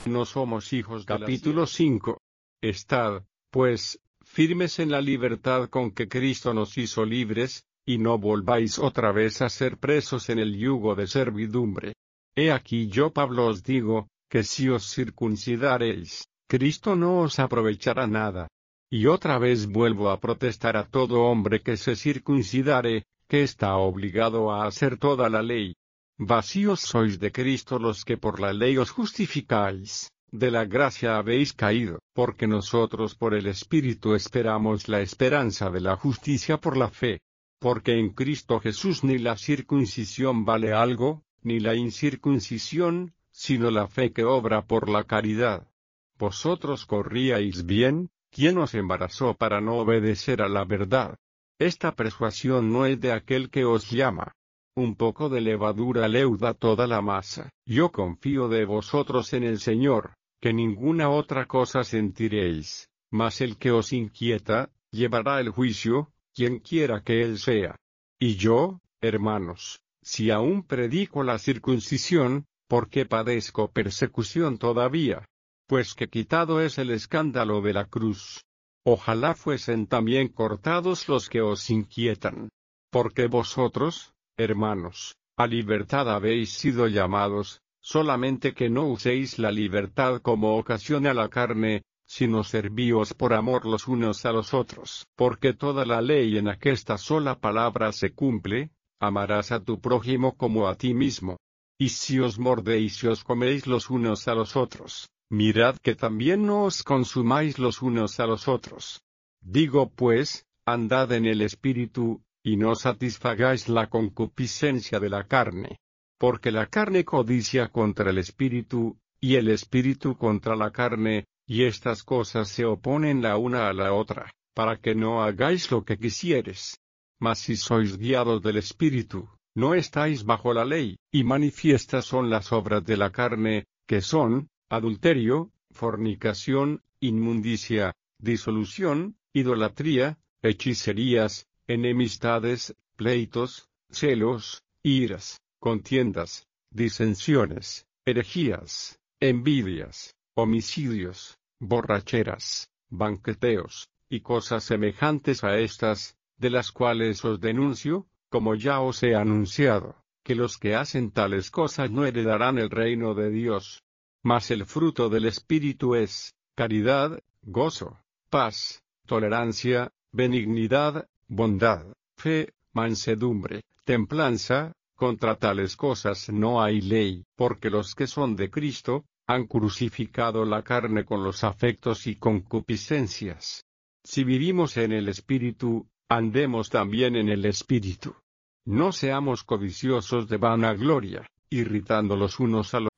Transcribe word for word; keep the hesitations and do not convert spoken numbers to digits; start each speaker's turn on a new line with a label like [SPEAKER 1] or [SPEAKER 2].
[SPEAKER 1] no somos hijos de la Capítulo cinco. Estad, pues, firmes en la libertad con que Cristo nos hizo libres, y no volváis otra vez a ser presos en el yugo de servidumbre. He aquí yo Pablo os digo, que si os circuncidareis, Cristo no os aprovechará nada. Y otra vez vuelvo a protestar a todo hombre que se circuncidare, que está obligado a hacer toda la ley. Vacíos sois de Cristo los que por la ley os justificáis, de la gracia habéis caído, porque nosotros por el Espíritu esperamos la esperanza de la justicia por la fe. Porque en Cristo Jesús ni la circuncisión vale algo, ni la incircuncisión, sino la fe que obra por la caridad. Vosotros corríais bien, ¿quién os embarazó para no obedecer a la verdad? Esta persuasión no es de aquel que os llama. Un poco de levadura leuda toda la masa. Yo confío de vosotros en el Señor, que ninguna otra cosa sentiréis, mas el que os inquieta, llevará el juicio, quien quiera que él sea. Y yo, hermanos, si aún predico la circuncisión, ¿por qué padezco persecución todavía? Pues que quitado es el escándalo de la cruz. Ojalá fuesen también cortados los que os inquietan. Porque vosotros, hermanos, a libertad habéis sido llamados, solamente que no uséis la libertad como ocasión a la carne, sino servíos por amor los unos a los otros. Porque toda la ley en aquesta sola palabra se cumple, amarás a tu prójimo como a ti mismo. Y si os mordéis y os coméis los unos a los otros, mirad que también no os consumáis los unos a los otros. Digo pues, andad en el Espíritu, y no satisfagáis la concupiscencia de la carne. Porque la carne codicia contra el Espíritu, y el Espíritu contra la carne, y estas cosas se oponen la una a la otra, para que no hagáis lo que quisieres. Mas si sois guiados del Espíritu, no estáis bajo la ley, y manifiestas son las obras de la carne, que son, adulterio, fornicación, inmundicia, disolución, idolatría, hechicerías, enemistades, pleitos, celos, iras, contiendas, disensiones, herejías, envidias, homicidios, borracheras, banqueteos, y cosas semejantes a estas, de las cuales os denuncio, como ya os he anunciado, que los que hacen tales cosas no heredarán el reino de Dios. Mas el fruto del Espíritu es, caridad, gozo, paz, tolerancia, benignidad, bondad, fe, mansedumbre, templanza. Contra tales cosas no hay ley, porque los que son de Cristo, han crucificado la carne con los afectos y concupiscencias. Si vivimos en el Espíritu, andemos también en el Espíritu. No seamos codiciosos de vanagloria, irritando los unos a los